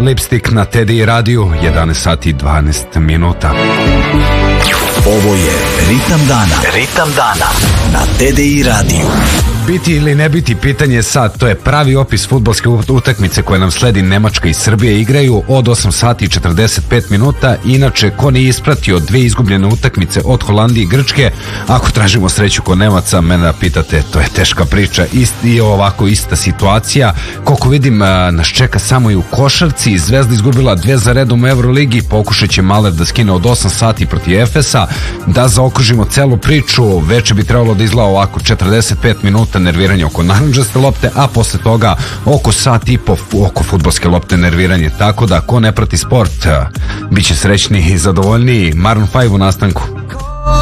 Lipstick na TDI radiju, 11 sati i 12 minuta. Ovo je Ritam dana. Ritam dana na TDI radiju. Biti ili ne biti, pitanje je sad. To je pravi opis fudbalske utakmice koje nam sledi. Nemačka i Srbija igraju od 8 sati i 45 minuta. Inače, ko nije ispratio dve izgubljene utakmice od Holandije i Grčke, ako tražimo sreću kod Nemaca, mene pitate, to je teška priča. I ovako ista situacija. Koliko vidim, nas čeka samo i u košarci. Zvezda izgubila 2 za redom u Euroligi. Pokušat će Maler da skine od 8 sati protiv Efesa. Da zaokružimo celu priču, veče bi trebalo da izgleda ovako: 45 minuta nerviranje oko narandžaste lopte, a posle toga oko sat i po oko fudbalske lopte nerviranje. Tako da ko ne prati sport, bit će srećni i zadovoljniji. Maroon 5 u nastanku.